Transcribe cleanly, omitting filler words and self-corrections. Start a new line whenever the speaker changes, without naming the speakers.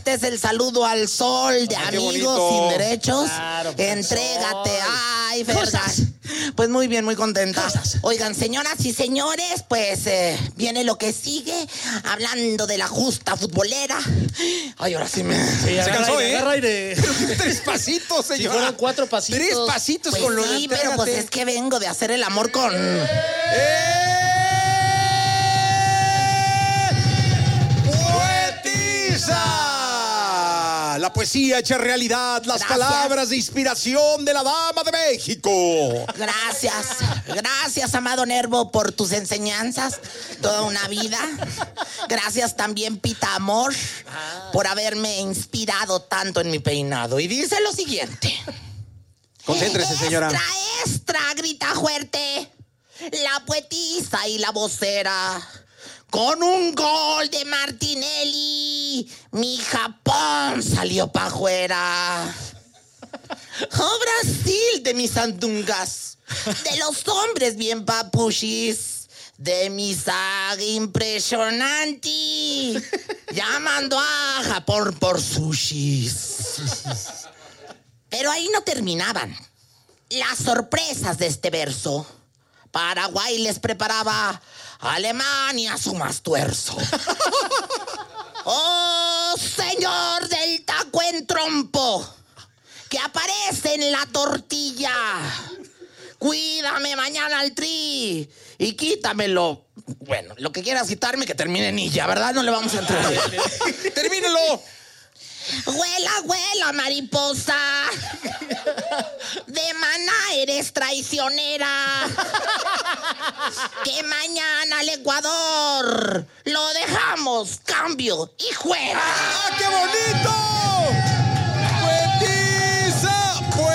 Este es el saludo al sol de amigos sin derechos. Claro, entrégate. Ay, Fergas. Pues muy bien, muy contenta. Oigan, señoras y señores, pues viene lo que sigue. Hablando de la justa futbolera. Ay, ahora sí me...
Sí, se cansó, ¿eh?
3 pasitos, señora.
Si fueron 4 pasitos.
3 pasitos
pues
con los...
Sí, pero pues es que vengo de hacer el amor con...
¡Poetisa! La poesía hecha realidad, las palabras de inspiración de la Dama de México.
Gracias, amado Nervo, por tus enseñanzas, toda una vida. Gracias también, Pita Amor, por haberme inspirado tanto en mi peinado. Y dice lo siguiente.
Concéntrese, señora.
Extra, grita fuerte la poetisa y la vocera. Con un gol de Martinelli, mi Japón salió pa' afuera. Oh, Brasil de mis sandungas, de los hombres bien papuchis, de mi saga impresionante, llamando a Japón por sushis. Pero ahí no terminaban las sorpresas de este verso. Paraguay les preparaba a Alemania su más tuerzo. ¡Oh, señor del taco en trompo, que aparece en la tortilla! Cuídame mañana al Tri y quítamelo. Bueno, lo que quieras quitarme, que termine en illa, ¿verdad? No le vamos a entrar.
¡Termínelo!
Huela, huela, mariposa. De maná eres traicionera. Que mañana al Ecuador lo dejamos, cambio y juega.
¡Ah, qué bonito!